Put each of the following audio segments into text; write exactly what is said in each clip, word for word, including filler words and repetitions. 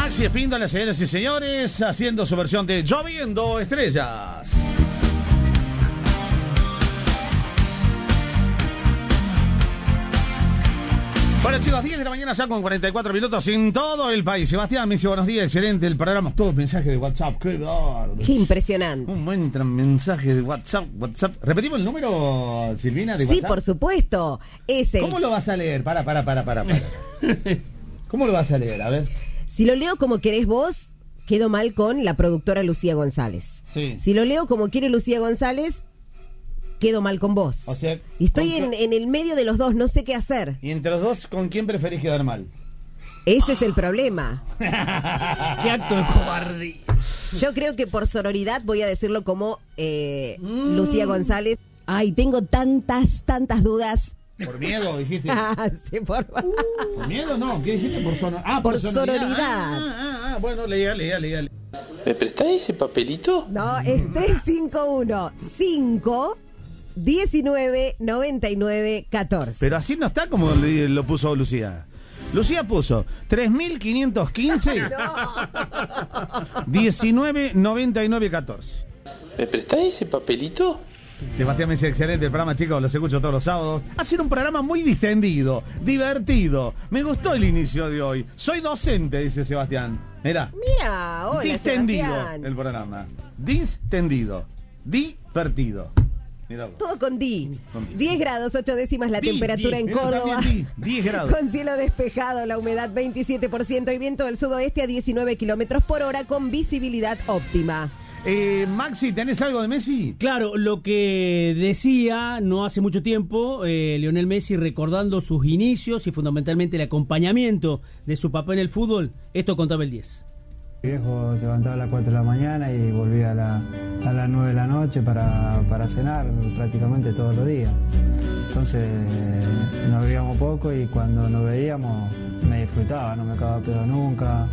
Maxi Espíndola, señoras y señores, haciendo su versión de Lloviendo Estrellas. Bueno, chicos, diez de la mañana ya con cuarenta y cuatro minutos en todo el país. Sebastián me dice buenos días, excelente el programa. Todos mensajes de WhatsApp, qué bárbaro. Qué impresionante. Un buen mensaje de WhatsApp, WhatsApp. ¿Repetimos el número, Silvina, de sí, WhatsApp? Por supuesto. Es el... ¿Cómo lo vas a leer? Para, para, para, para, para. ¿Cómo lo vas a leer? A ver. Si lo leo como querés vos, quedo mal con la productora Lucía González. Sí. Si lo leo como quiere Lucía González, quedo mal con vos. O sea, y estoy con... en, en el medio de los dos, no sé qué hacer. ¿Y entre los dos, con quién preferís quedar mal? Ese es el problema. ¡Qué acto de cobardía! Yo creo que por sororidad voy a decirlo como eh, Mm. Lucía González. Ay, tengo tantas, tantas dudas. ¿Por miedo, dijiste? Ah, sí, por... ¿Por miedo? No, ¿qué dijiste? Por, sonor... ah, por, por sororidad. Ah, ah, ah, bueno, leía, leía, leía. ¿Me prestás ese papelito? No, es tres cinco uno cinco diecinueve noventa y nueve catorce. Pero así no está como le- lo puso Lucía. Lucía puso tres mil quinientos quince diecinueve noventa y nueve catorce. ¿Me prestás ese papelito? Sebastián me dice, excelente el programa, chicos, los escucho todos los sábados. Ha sido un programa muy distendido, divertido. Me gustó el inicio de hoy. Soy docente, dice Sebastián. Mirá, Mira, hola, distendido Sebastián. el programa. Distendido, divertido. Mirá vos. Todo con D. Con D. diez grados, ocho décimas la Di, temperatura di, en mirá, Córdoba. también di, diez grados. Con cielo despejado, la humedad veintisiete por ciento y viento del sudoeste a diecinueve kilómetros por hora con visibilidad óptima. Eh, Maxi, ¿tenés algo de Messi? Claro, lo que decía no hace mucho tiempo eh, Lionel Messi recordando sus inicios y fundamentalmente el acompañamiento de su papá en el fútbol, esto contaba el diez. Mi viejo se levantaba a las cuatro de la mañana y volvía a, la, a las nueve de la noche para, para cenar prácticamente todos los días. Entonces nos veíamos poco y cuando nos veíamos me disfrutaba, no me acababa pedo nunca.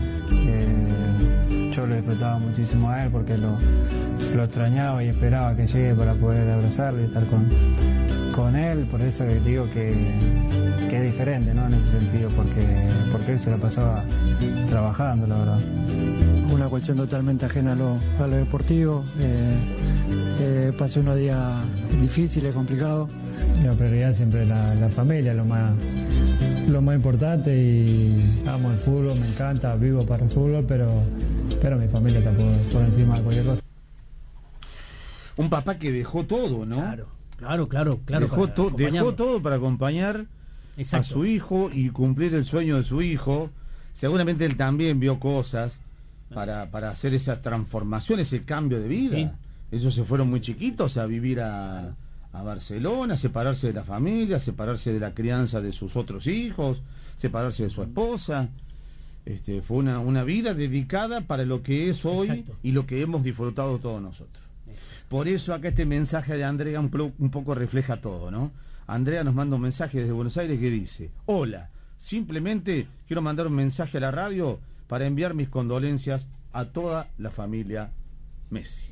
Eh, yo lo disfrutaba muchísimo a él porque lo, lo extrañaba y esperaba que llegue para poder abrazarlo y estar con, con él. Por eso que digo que, que es diferente, ¿no? En ese sentido, porque, porque él se la pasaba trabajando, la verdad. Una cuestión totalmente ajena a lo, a lo deportivo. Eh, eh, pasé unos días difíciles, complicados. La prioridad siempre es la, la familia, lo más, lo más importante, y amo el fútbol, me encanta, vivo para el fútbol, pero, pero mi familia está por, por encima de cualquier cosa. Un papá que dejó todo, ¿no? Claro, claro, claro, claro. Dejó, para to- acompañarlo. dejó todo para acompañar Exacto. a su hijo y cumplir el sueño de su hijo. Seguramente él también vio cosas para, para hacer esa transformación, ese cambio de vida. Sí. Ellos se fueron muy chiquitos a vivir a, a Barcelona, a separarse de la familia, a separarse de la crianza de sus otros hijos, separarse de su esposa. Este, fue una, una vida dedicada para lo que es hoy. Exacto. Y lo que hemos disfrutado todos nosotros. Por eso acá este mensaje de Andrea un, plo- un poco refleja todo, ¿no? Andrea nos manda un mensaje desde Buenos Aires que dice: hola, simplemente quiero mandar un mensaje a la radio para enviar mis condolencias a toda la familia Messi.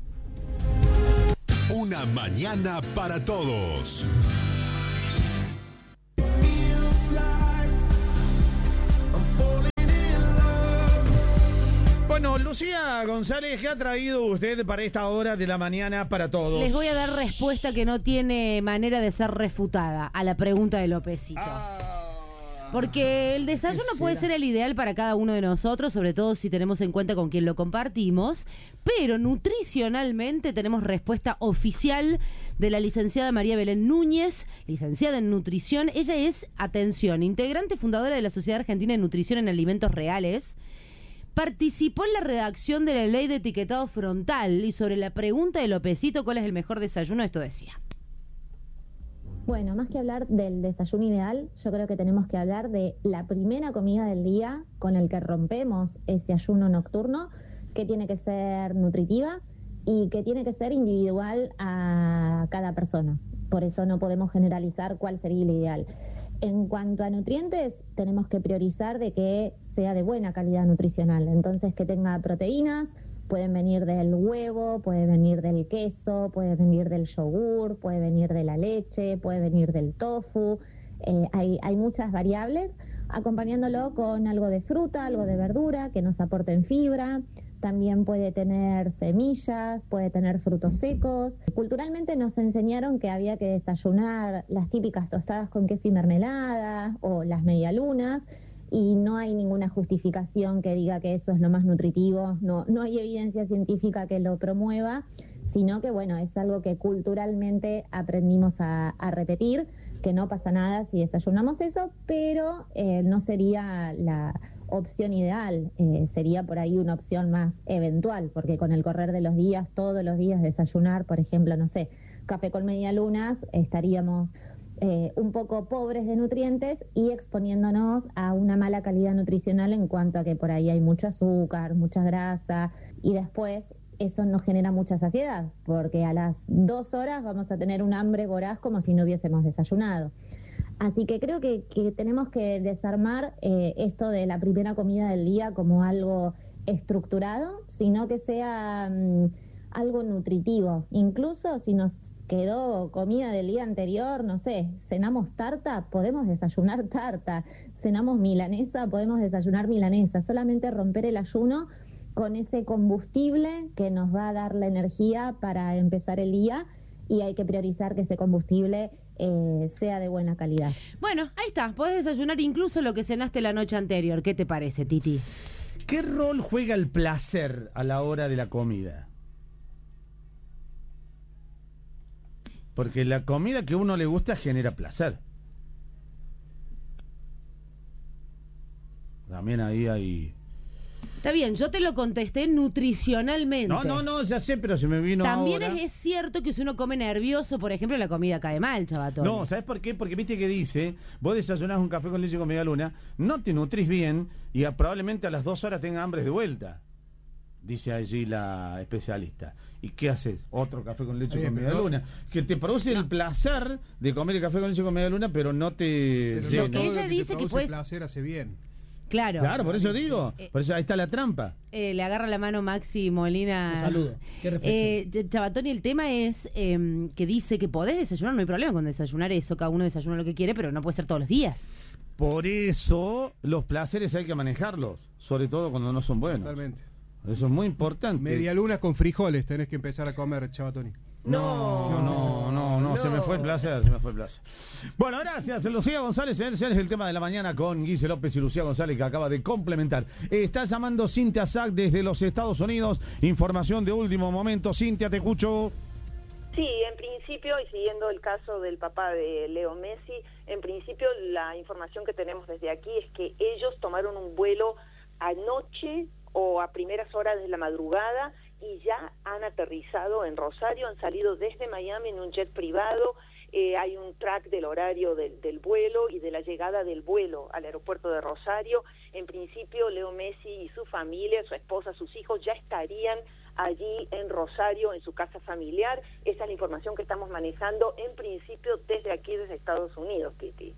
Una mañana para todos. Bueno, Lucía González, ¿qué ha traído usted para esta hora de la mañana para todos? Les voy a dar respuesta que no tiene manera de ser refutada a la pregunta de Lópezito. Ah, Porque el desayuno ¿qué puede será? ser el ideal para cada uno de nosotros, sobre todo si tenemos en cuenta con quién lo compartimos, pero nutricionalmente tenemos respuesta oficial de la licenciada María Belén Núñez, licenciada en nutrición. Ella es, atención, integrante fundadora de la Sociedad Argentina de Nutrición en Alimentos Reales. Participó en la redacción de la ley de etiquetado frontal y sobre la pregunta de Lópezito, ¿cuál es el mejor desayuno? Esto decía. Bueno, más que hablar del desayuno ideal, yo creo que tenemos que hablar de la primera comida del día con el que rompemos ese ayuno nocturno, que tiene que ser nutritiva y que tiene que ser individual a cada persona. Por eso no podemos generalizar cuál sería el ideal. En cuanto a nutrientes, tenemos que priorizar de que sea de buena calidad nutricional. Entonces, que tenga proteínas, pueden venir del huevo, puede venir del queso, puede venir del yogur, puede venir de la leche, puede venir del tofu. Eh, hay, hay muchas variables. acompañándolo con algo de fruta, algo de verdura que nos aporten fibra. También puede tener semillas, puede tener frutos secos. Culturalmente nos enseñaron que había que desayunar las típicas tostadas con queso y mermelada o las medialunas, y no hay ninguna justificación que diga que eso es lo más nutritivo, no, no hay evidencia científica que lo promueva, sino que bueno, es algo que culturalmente aprendimos a, a repetir, que no pasa nada si desayunamos eso, pero eh, no sería la opción ideal, eh, sería por ahí una opción más eventual, porque con el correr de los días, todos los días desayunar, por ejemplo, no sé, café con medialunas, estaríamos eh, un poco pobres de nutrientes y exponiéndonos a una mala calidad nutricional en cuanto a que por ahí hay mucho azúcar, mucha grasa, y después eso nos genera mucha saciedad, porque a las dos horas vamos a tener un hambre voraz como si no hubiésemos desayunado. Así que creo que, que tenemos que desarmar eh, esto de la primera comida del día como algo estructurado, sino que sea um, algo nutritivo. Incluso si nos quedó comida del día anterior, no sé, cenamos tarta, podemos desayunar tarta. Cenamos milanesa, podemos desayunar milanesa. Solamente romper el ayuno con ese combustible que nos va a dar la energía para empezar el día, y hay que priorizar que ese combustible eh, sea de buena calidad. Bueno, ahí está, podés desayunar incluso lo que cenaste la noche anterior. ¿Qué te parece, Titi? ¿Qué rol juega el placer a la hora de la comida? Porque la comida que a uno le gusta genera placer. También ahí hay... Está bien, yo te lo contesté nutricionalmente. No, no, no, ya sé, pero se me vino También ahora. es, es cierto que si uno come nervioso, por ejemplo, la comida cae mal, chavatón. No, ¿sabes por qué? Porque viste que dice, vos desayunás un café con leche con media luna, no te nutrís bien y a, probablemente a las dos horas tengas hambre de vuelta, dice allí la especialista. ¿Y qué haces? Otro café con leche Oye, con media no, luna. Que te produce no. el placer de comer el café con leche con media luna, pero no te... Pero sí, no, ¿no? todo Ella lo que dice te que produce puedes... placer hace bien. Claro. Claro, por eso digo. Por eso ahí está la trampa. Eh, le agarra la mano Maxi Molina. Un saludo. Qué reflexión. Eh, Chavatón, y el tema es eh, que dice que podés desayunar, no hay problema con desayunar eso, cada uno desayuna lo que quiere, pero no puede ser todos los días. Por eso los placeres hay que manejarlos, sobre todo cuando no son buenos. Totalmente. Eso es muy importante. Media luna con frijoles tenés que empezar a comer, Chavatoni. No, no, no, no, no, se me fue el placer, se me fue el placer. Bueno, gracias, Lucía González. Ese es el tema de la mañana con Guille López y Lucía González, que acaba de complementar. Está llamando Cintia Sack desde los Estados Unidos. Información de último momento. Cintia, te escucho. Sí, en principio, y siguiendo el caso del papá de Leo Messi, en principio la información que tenemos desde aquí es que ellos tomaron un vuelo anoche o a primeras horas de la madrugada y ya han aterrizado en Rosario, han salido desde Miami en un jet privado. Eh, hay un track del horario del, del vuelo y de la llegada del vuelo al aeropuerto de Rosario. En principio, Leo Messi y su familia, su esposa, sus hijos ya estarían allí en Rosario, en su casa familiar. Esa es la información que estamos manejando en principio desde aquí, desde Estados Unidos, Titi.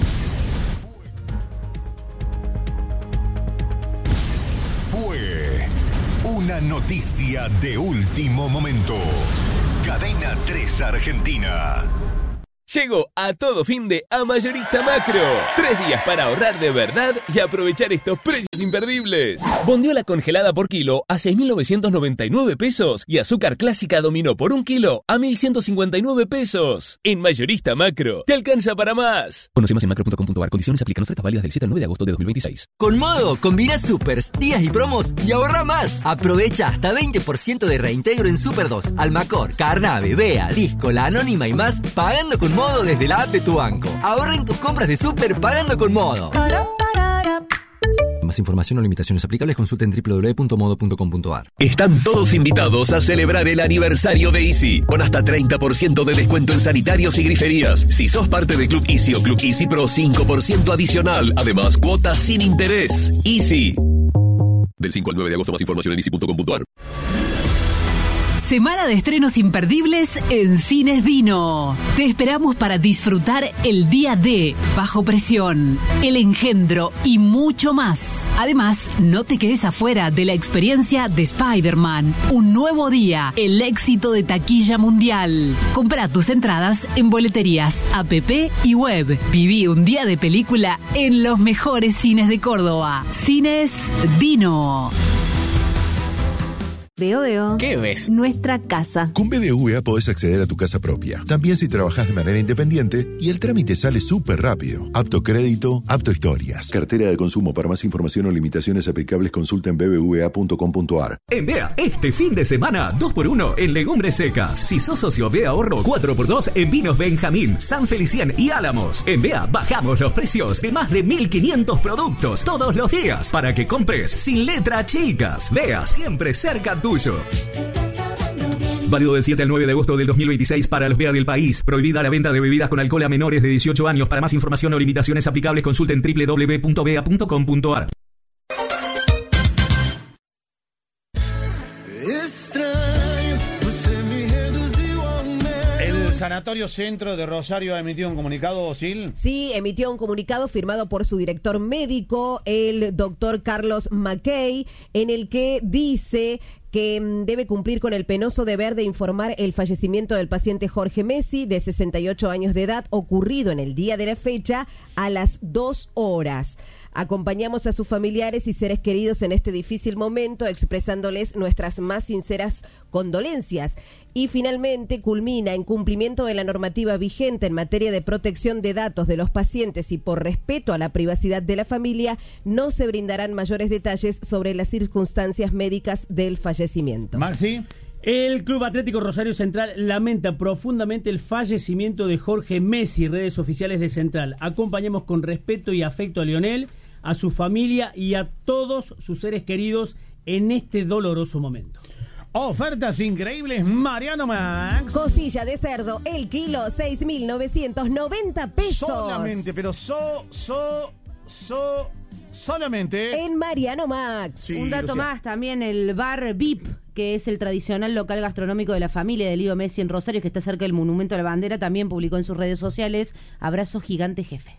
Fue una noticia de último momento. Cadena tres Argentina. Llegó a todo fin de a Mayorista Macro. Tres días para ahorrar de verdad y aprovechar estos precios imperdibles. Bondiola congelada por kilo a seis mil novecientos noventa y nueve pesos y azúcar clásica dominó por un kilo a mil ciento cincuenta y nueve pesos. En Mayorista Macro, te alcanza para más. Conoce más en macro punto com punto a r. Condiciones aplican. Ofertas válidas del siete al nueve de agosto de dos mil veintiséis. Con Modo, combina supers, días y promos y ahorra más. Aprovecha hasta veinte por ciento de reintegro en Super dos, Almacor, Carnave, Bea, Disco, La Anónima y más, pagando con Modo desde la app de tu banco. Ahorra en tus compras de Super pagando con Modo. Más información o limitaciones aplicables consulta en doble u doble u doble u punto modo punto com punto a r. Están todos invitados a celebrar el aniversario de Easy, con hasta treinta por ciento de descuento en sanitarios y griferías. Si sos parte de Club Easy o Club Easy Pro, cinco por ciento adicional. Además, cuotas sin interés. Easy. Del cinco al nueve de agosto, más información en easy punto com punto a r. Semana de estrenos imperdibles en Cines Dino. Te esperamos para disfrutar el día de Bajo Presión, El Engendro y mucho más. Además, no te quedes afuera de la experiencia de Spider-Man. Un nuevo día, el éxito de taquilla mundial. Compra tus entradas en boleterías, app y web. Viví un día de película en los mejores cines de Córdoba. Cines Dino. Veo, veo. ¿Qué ves? Nuestra casa. Con B B V A podés acceder a tu casa propia. También si trabajás de manera independiente y el trámite sale súper rápido. Apto crédito, apto historias. Cartera de consumo. Para más información o limitaciones aplicables consulta en b b v a punto com punto a r. En B E A, este fin de semana, dos por uno en legumbres secas. Si sos socio B E A Ahorro, cuatro por dos en vinos Benjamín, San Felicien y Álamos. En B E A bajamos los precios de más de mil quinientos productos todos los días para que compres sin letra chicas. B E A siempre cerca tuyo. Válido del siete al nueve de agosto del dos mil veintiséis para los B E A del país. Prohibida la venta de bebidas con alcohol a menores de dieciocho años. Para más información o limitaciones aplicables consulten doble u doble u doble u punto b e a punto com punto a r. El Sanatorio Centro de Rosario ha emitido un comunicado, Sil. Sí, emitió un comunicado firmado por su director médico, el doctor Carlos Mackey, en el que dice que debe cumplir con el penoso deber de informar el fallecimiento del paciente Jorge Messi, de sesenta y ocho años de edad, ocurrido en el día de la fecha a las dos horas. Acompañamos a sus familiares y seres queridos en este difícil momento, expresándoles nuestras más sinceras condolencias. Y finalmente culmina en cumplimiento de la normativa vigente en materia de protección de datos de los pacientes y por respeto a la privacidad de la familia, no se brindarán mayores detalles sobre las circunstancias médicas del fallecimiento. Maxi. El Club Atlético Rosario Central lamenta profundamente el fallecimiento de Jorge Messi. Redes oficiales de Central. Acompañamos con respeto y afecto a Lionel, a su familia y a todos sus seres queridos en este doloroso momento. Ofertas increíbles, Mariano Max. Costilla de cerdo, el kilo, seis mil novecientos noventa pesos. Solamente, pero so, so, so, solamente. En Mariano Max. Sí, un dato más, también el bar V I P, que es el tradicional local gastronómico de la familia de Leo Messi en Rosario, que está cerca del Monumento a la Bandera, también publicó en sus redes sociales: abrazo gigante, jefe.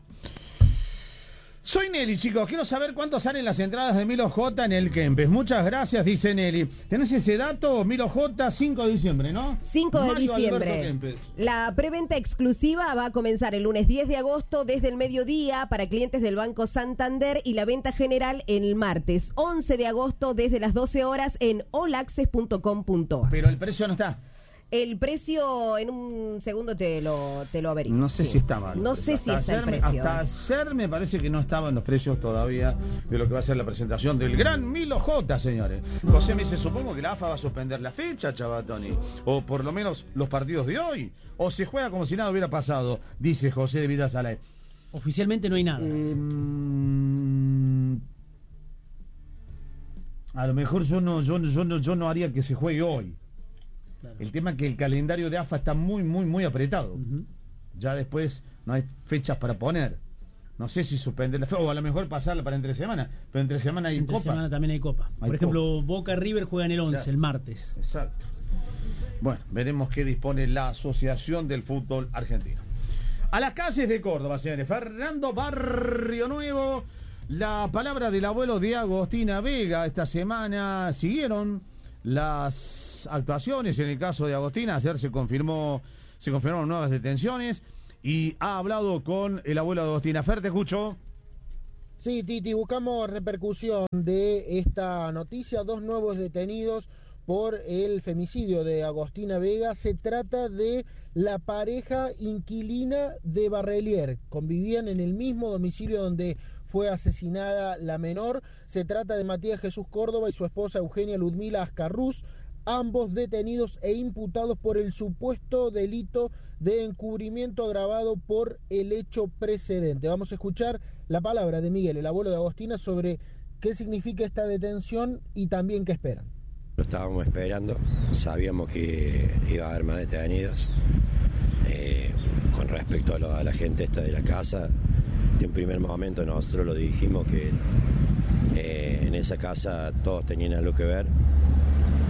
Soy Nelly, chicos. Quiero saber cuánto salen las entradas de Milo J en el Kempes. Muchas gracias, dice Nelly. ¿Tenés ese dato? Milo J, cinco de diciembre, ¿no? cinco de diciembre. La preventa exclusiva va a comenzar el lunes diez de agosto desde el mediodía para clientes del Banco Santander y la venta general el martes once de agosto desde las doce horas en all access punto com punto a r. Pero el precio no está. El precio, en un segundo te lo, te lo averiguo. No sé sí. si estaba. No sé hasta si está ayer, el precio. Hasta ayer me parece que no estaban los precios todavía de lo que va a ser la presentación del gran Milo J, señores. José me dice, supongo que la A F A va a suspender la fecha, Chabatoni. O por lo menos los partidos de hoy. O se juega como si nada hubiera pasado, dice José de Vidasala. Oficialmente no hay nada. Eh, a lo mejor yo no, yo, yo, no, yo no haría que se juegue hoy. Claro. El tema es que el calendario de A F A está muy, muy, muy apretado. Uh-huh. Ya después no hay fechas para poner. No sé si suspender la fecha, o a lo mejor pasarla para entre semana. Pero entre semana hay entre copas. Entre semana también hay copa. Hay Por ejemplo, copa. Boca River juegan el once, ya. el martes. Exacto. Bueno, veremos qué dispone la Asociación del Fútbol Argentino. A las calles de Córdoba, señores. Fernando Barrio Nuevo. La palabra del abuelo de Agostina Vega. Esta semana siguieron las actuaciones en el caso de Agostina. Ayer se confirmó, se confirmaron nuevas detenciones y ha hablado con el abuelo de Agostina. Fer, te escucho. Sí, Titi, buscamos repercusión de esta noticia. Dos nuevos detenidos por el femicidio de Agostina Vega. Se trata de la pareja inquilina de Barrelier. Convivían en el mismo domicilio donde fue asesinada la menor. Se trata de Matías Jesús Córdoba y su esposa Eugenia Ludmila Ascarrús, ambos detenidos e imputados por el supuesto delito de encubrimiento agravado por el hecho precedente. Vamos a escuchar la palabra de Miguel, el abuelo de Agostina, sobre qué significa esta detención y también qué esperan. Lo estábamos esperando, sabíamos que iba a haber más detenidos. Eh, con respecto a, lo, a la gente esta de la casa, de un primer momento nosotros lo dijimos que eh, en esa casa todos tenían algo que ver.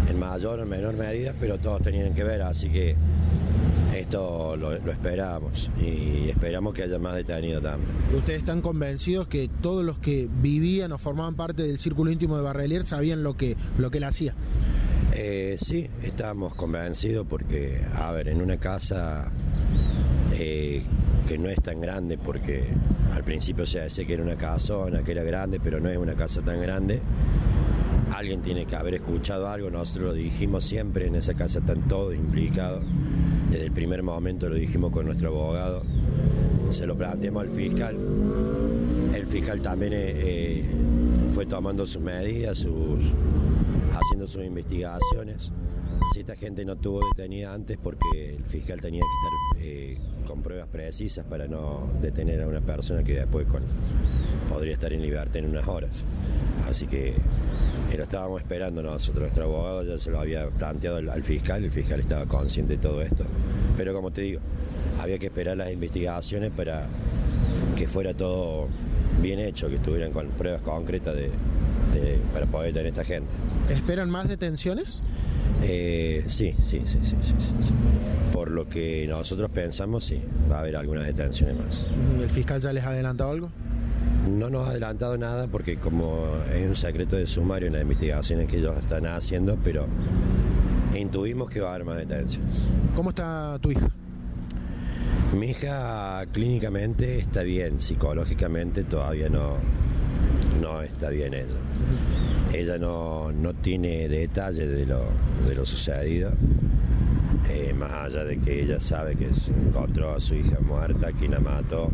en mayor o menor medida, pero todos tenían que ver, así que esto lo, lo esperábamos y esperamos que haya más detenidos también. ¿Ustedes están convencidos que todos los que vivían o formaban parte del círculo íntimo de Barrelier sabían lo que, lo que él hacía? Eh, sí, estábamos convencidos porque, a ver, en una casa eh, que no es tan grande, porque al principio se decía que era una casona, que era grande, pero no es una casa tan grande, alguien tiene que haber escuchado algo. Nosotros lo dijimos siempre, en esa casa están todos implicados. Desde el primer momento lo dijimos con nuestro abogado, se lo planteamos al fiscal. El fiscal también eh, eh, fue tomando sus medidas, sus, haciendo sus investigaciones. Si esta gente no tuvo detenida antes, porque el fiscal tenía que estar eh, con pruebas precisas para no detener a una persona que después con, podría estar en libertad en unas horas. Así que eh, lo estábamos esperando nosotros. Nuestro abogado ya se lo había planteado al, al fiscal, el fiscal estaba consciente de todo esto. Pero como te digo, había que esperar las investigaciones para que fuera todo bien hecho, que estuvieran con pruebas concretas de, de, para poder detener a esta gente. ¿Esperan más detenciones? Eh, sí, sí, sí, sí, sí, sí. Por lo que nosotros pensamos, sí, va a haber algunas detenciones más. ¿El fiscal ya les ha adelantado algo? No nos ha adelantado nada porque como es un secreto de sumario en las investigaciones que ellos están haciendo, pero intuimos que va a haber más detenciones. ¿Cómo está tu hija? Mi hija clínicamente está bien, psicológicamente todavía no, no está bien ella. Ella no, no tiene detalles de lo, de lo sucedido, eh, más allá de que ella sabe que encontró a su hija muerta, quien la mató.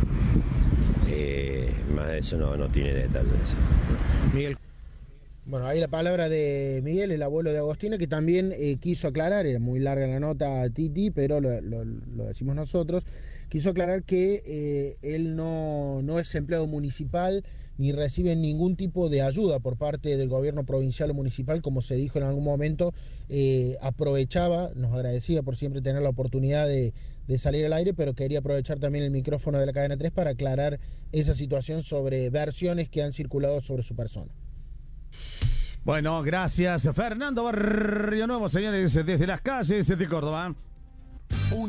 Eh, más de eso no, no tiene detalles. Miguel. Bueno, ahí la palabra de Miguel, el abuelo de Agostina, que también eh, quiso aclarar, era muy larga la nota a Titi, pero lo, lo, lo decimos nosotros, quiso aclarar que eh, él no, no es empleado municipal ni recibe ningún tipo de ayuda por parte del gobierno provincial o municipal, como se dijo en algún momento. Eh, aprovechaba, nos agradecía por siempre tener la oportunidad de, de salir al aire, pero quería aprovechar también el micrófono de la cadena tres para aclarar esa situación sobre versiones que han circulado sobre su persona. Bueno, gracias Fernando Barrio Nuevo, señores, desde las calles de Córdoba.